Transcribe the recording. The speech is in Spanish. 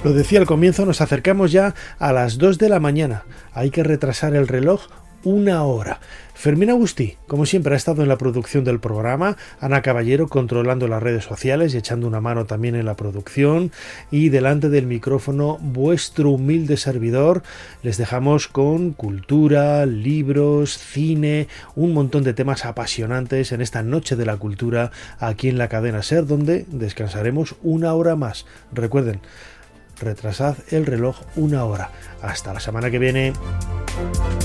Lo decía al comienzo, nos acercamos ya a las 2 de la mañana. Hay que retrasar el reloj una hora. Fermín Agustí, como siempre, ha estado en la producción del programa, Ana Caballero controlando las redes sociales y echando una mano también en la producción, y delante del micrófono vuestro humilde servidor. Les dejamos con cultura, libros, cine, un montón de temas apasionantes en esta noche de la cultura aquí en la cadena SER, donde descansaremos una hora más. Recuerden, retrasad el reloj una hora. Hasta la semana que viene.